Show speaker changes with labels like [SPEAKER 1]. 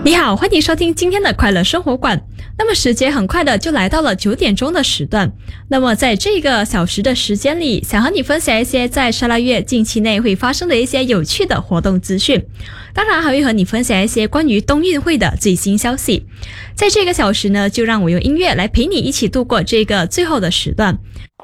[SPEAKER 1] 你好，欢迎收听今天的快乐生活馆。那么时间很快的就来到了9点钟的时段。那么在这个小时的时间里，想和你分享一些在沙拉越近期内会发生的一些有趣的活动资讯。当然还会和你分享一些关于冬运会的最新消息。在这个小时呢，就让我用音乐来陪你一起度过这个最后的时段。